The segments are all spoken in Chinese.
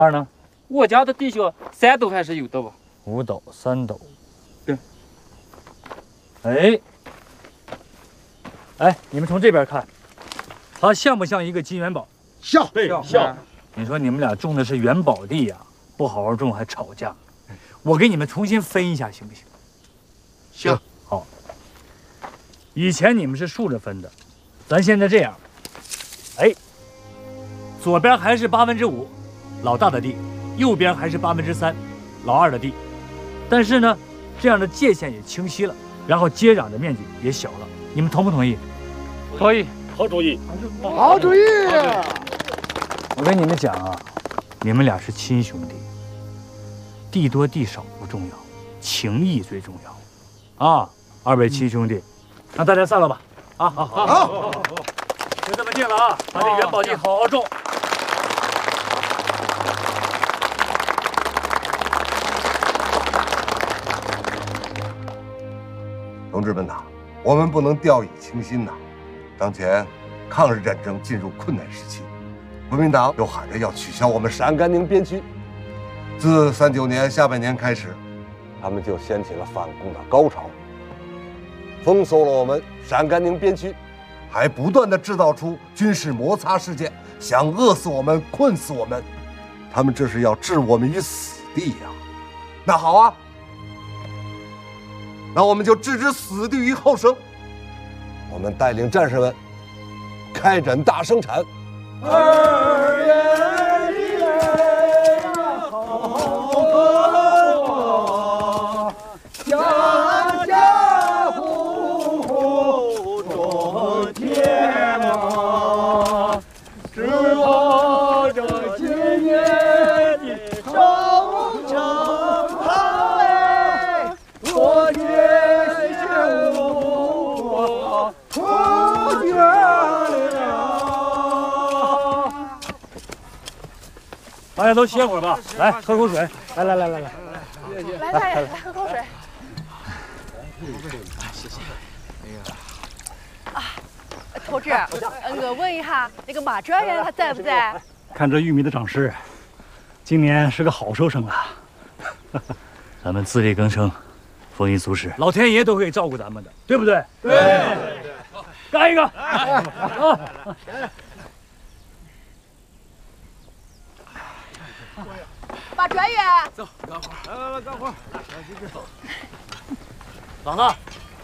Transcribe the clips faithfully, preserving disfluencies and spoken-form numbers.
二呢？ 我家的地下三斗还是有的吧？ 五斗、三斗。 对。 哎，哎，你们从这边看，它像不像一个金元宝？ 像， 对， 像像。你说你们俩种的是元宝地呀、啊，不好好种还吵架，我给你们重新分一下行不行？ 行。 好。以前你们是竖着分的，咱现在这样，哎，左边还是八分之五，老大的地。右边还是八分之三，老二的地，但是呢，这样的界限也清晰了，然后接壤的面积也小了。你们同不同意？ 同意。 好主意， 好主意。 我跟你们讲啊，你们俩是亲兄弟，地多地少不重要，情谊最重要。啊，二位亲兄弟，那大家散了吧。啊，好好好，就这么定了啊，把这元宝地好好种。 同志们呐，我们不能掉以轻心呐！当前抗日战争进入困难时期，国民党又喊着要取消我们陕甘宁边区。自三九年下半年开始，他们就掀起了反共的高潮，封锁了我们陕甘宁边区，还不断的制造出军事摩擦事件，想饿死我们、困死我们。他们这是要置我们于死地呀！那好啊。那我们就置之死地于后生。我们带领战士们开展大生产。 二月里来呀，好歌，家家户户种田啊，只怕这今年的收成好哎，我这。 大家都歇会儿吧，来喝口水。来来来来来， 来来来，喝口水。 谢谢。哎呀， 啊，同志，我问一下，那个马专员他在不在？ 看这玉米的长势，今年是个好收成啊。咱们自力更生，丰衣足食，老天爷都会照顾咱们的，对不对？ 对。 干一个！啊！ 马专员， 走，干活！ 来来来，干活！ 老子，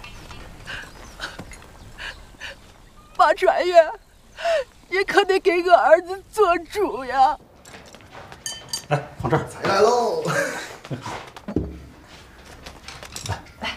马专员，你可得给我儿子做主呀！ 来，放这儿。 菜来喽！ 来，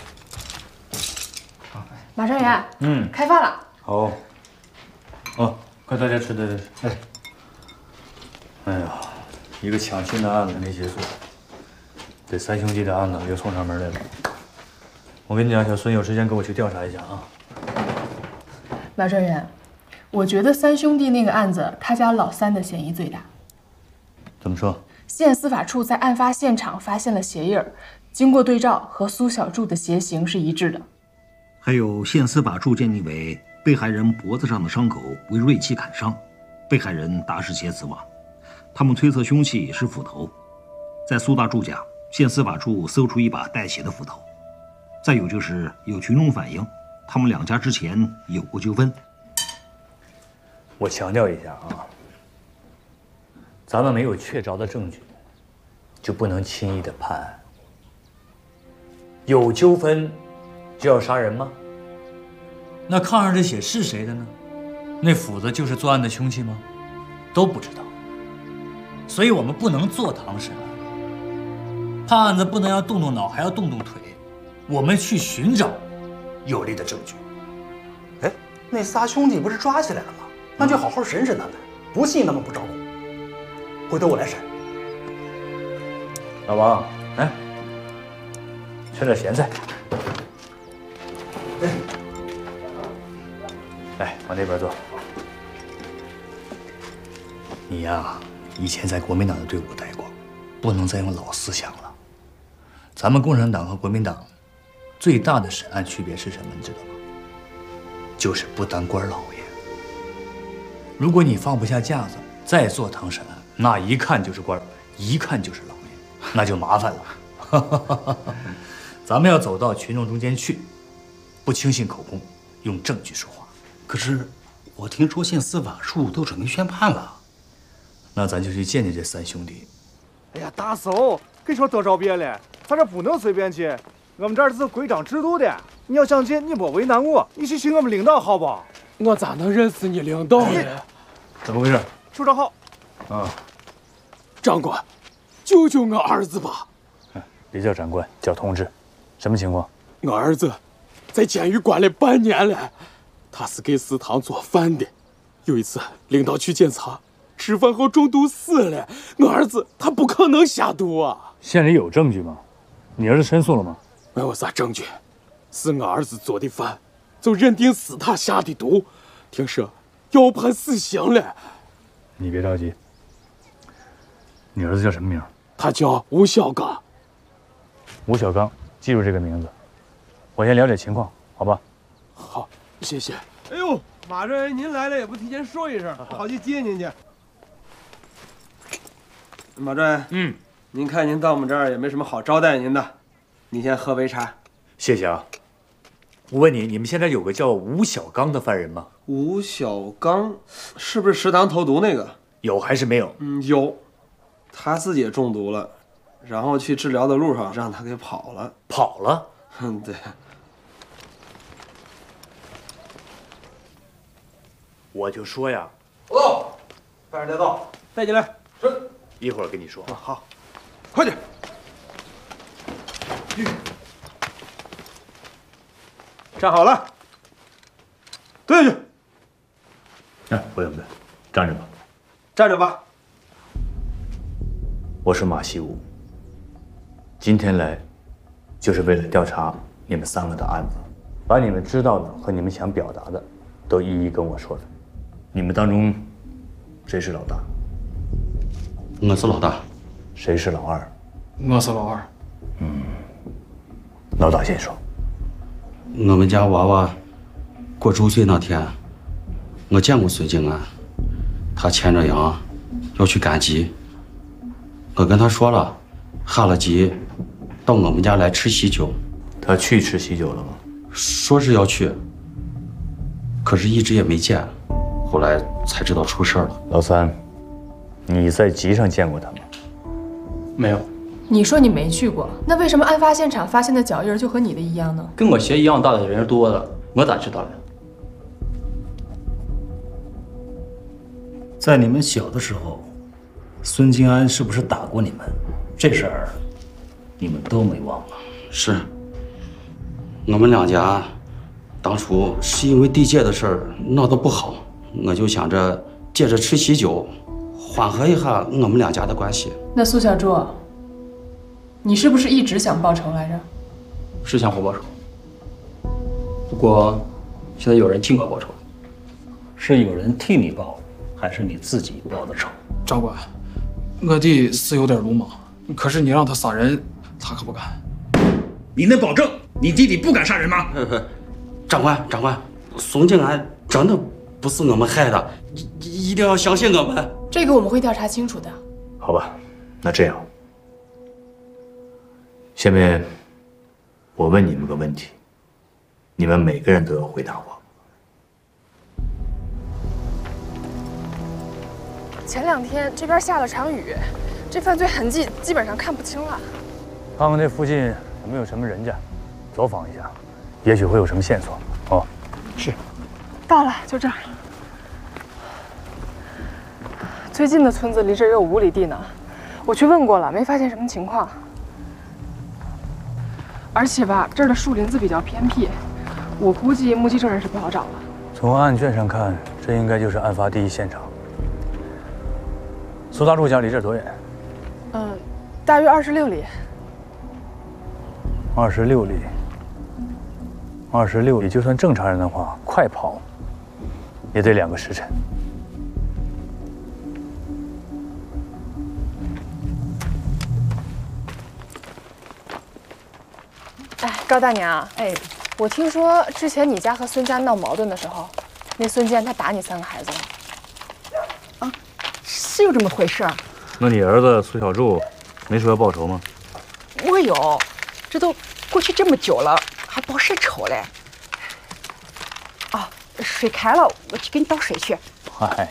马专员， 嗯， 开饭了。 好。哦，快大家吃，对对对。哎。哎呀。一个抢亲的案子没结束，这三兄弟的案子又送上门来了。我跟你讲，小孙有时间跟我去调查一下啊。 马专员，我觉得三兄弟那个案子，他家老三的嫌疑最大。 怎么说？ 县司法处在案发现场发现了鞋印儿，经过对照和苏小柱的鞋型是一致的。 还有县司法处鉴定为被害人脖子上的伤口为锐器砍伤，被害人打失鞋死亡。他们推测凶器是斧头，在苏大柱家，县司法处搜出一把带血的斧头。再有就是有群众反映，他们两家之前有过纠纷。 我强调一下啊，咱们没有确凿的证据，就不能轻易的判案。有纠纷就要杀人吗？那炕上的血是谁的呢？那斧子就是作案的凶器吗？都不知道。所以我们不能坐堂审案，判案子不能要动动脑，还要动动腿。我们去寻找有力的证据。 哎，那仨兄弟不是抓起来了吗？那就好好审审他们，不信他们不招供。回头我来审。 老王，来，吃点咸菜。来，往这边坐。你呀。以前在国民党的队伍待过，不能再用老思想了。咱们共产党和国民党最大的审案区别是什么？你知道吗？就是不当官老爷。如果你放不下架子，再做堂审案， 那一看就是官儿，一看就是老练，那就麻烦了。咱们要走到群众中间去，不轻信口供，用证据说话。 可是我听说县司法处都准备宣判了， 那咱就去见见这三兄弟。 哎呀，大嫂，跟你说多少遍了，咱这不能随便去，我们这儿是规章制度的。你要想进，你别为难我，你去寻我们领导好不？ 我咋能认识你领导呢？ 怎么回事？ 处长好。 啊， 长官，救救我儿子吧！ 别叫长官，叫同志。什么情况？ 我儿子在监狱关了半年了，他是给食堂做饭的。有一次领导去检查，吃饭后中毒死了。我儿子他不可能下毒啊！ 县里有证据吗？你儿子申诉了吗？ 没有啥证据，是我儿子做的饭，就认定是他下的毒。听说要判死刑了。 你别着急。你儿子叫什么名？ 他叫吴小刚。 吴小刚，记住这个名字。我先了解情况，好吧？ 好，谢谢。 哎呦，马主任，您来了也不提前说一声，好去接您去。马主任， 嗯， 您看您到我们这儿也没什么好招待您的，你先喝杯茶。 谢谢啊。我问你，你们现在有个叫吴小刚的犯人吗？ 吴小刚，是不是食堂投毒那个？ 有还是没有？ 嗯，有。他自己也中毒了，然后去治疗的路上让他给跑了。 跑了？ 嗯，对。 我就说呀， 哦，犯人带到，带进来。是。 一会儿跟你说。 啊，好，快点。站好了，蹲下去。 哎，不用不用，站着吧。 站着吧。 我是马西武，今天来就是为了调查你们三个的案子，把你们知道的和你们想表达的都一一跟我说说。你们当中谁是老大？ 我是老大。 谁是老二？ 我是老二。 嗯，老大先说。 我们家娃娃过周岁那天，我见过孙静安，他牵着羊要去赶集。我跟他说了，下了集到我们家来吃喜酒。 他去吃喜酒了吗？ 说是要去，可是一直也没见，后来才知道出事了。 老三，你在集上见过他吗？ 没有。 你说你没去过，那为什么案发现场发现的脚印就和你的一样呢？ 跟我鞋一样大的人多了，我咋知道呢？ 在你们小的时候，孙金安是不是打过你们？这事儿你们都没忘吧？ 是。我们两家当初是因为地界的事儿闹得不好，我就想着借着吃喜酒，缓和一下我们两家的关系。 那苏小柱，你是不是一直想报仇来着？ 是想活报仇，不过现在有人替我报仇了。 是有人替你报，还是你自己报的仇？ 长官，我弟是有点鲁莽，可是你让他杀人，他可不敢。 你能保证你弟弟不敢杀人吗？ 长官，长官，孙静安真的不是我们害的，一一定要相信我们。 这个我们会调查清楚的。 好吧，那这样，下面我问你们个问题，你们每个人都要回答我。 前两天这边下了场雨，这犯罪痕迹基本上看不清了。 看看那附近有没有什么人家，走访一下，也许会有什么线索。哦， 是。 到了，就这儿。最近的村子离这儿有五里地呢，我去问过了，没发现什么情况。而且吧，这儿的树林子比较偏僻，我估计目击证人是不好找了。 从案卷上看，这应该就是案发第一现场。苏大柱家离这儿多远？ 嗯，大约二十六里。 二十六里。二十六里，就算正常人的话，快跑也得两个时辰。 哎，高大娘，哎，我听说之前你家和孙家闹矛盾的时候，那孙坚他打你三个孩子了。 啊，是是有这么回事儿。 那你儿子苏小柱没说要报仇吗？ 我有，这都过去这么久了，还报什仇嘞？啊，水开了，我去给你倒水去。 嗨。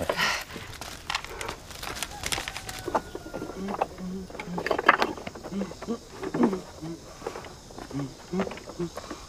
嗯